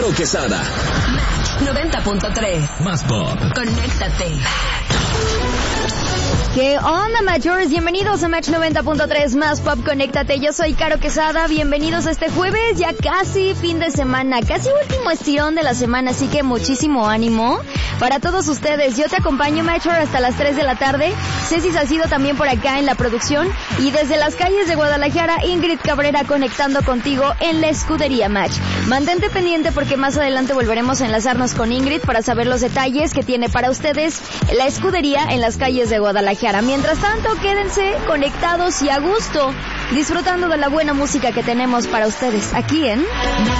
Caro Quesada. Match 90.3. Más pop. Conéctate. ¿Qué onda, Matchers? Bienvenidos a Match 90.3 Más Pop, conéctate. Yo soy Caro Quesada. Bienvenidos a este jueves, ya casi fin de semana, casi último estirón de la semana, así que muchísimo ánimo para todos ustedes. Yo te acompaño, Matcher, hasta las 3 de la tarde. Ceci Salcido también por acá en la producción. Y desde las calles de Guadalajara, Ingrid Cabrera conectando contigo en la escudería Match. Mantente pendiente porque más adelante volveremos a enlazarnos con Ingrid para saber los detalles que tiene para ustedes la escudería en las calles de Guadalajara. Mientras tanto, quédense conectados y a gusto, disfrutando de la buena música que tenemos para ustedes aquí en